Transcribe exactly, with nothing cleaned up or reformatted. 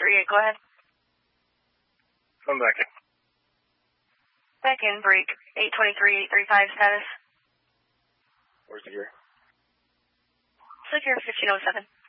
three eight, go ahead. Come back in. Back in, break eight twenty-three, eight thirty-five status. Where's the gear? Secure fifteen oh seven.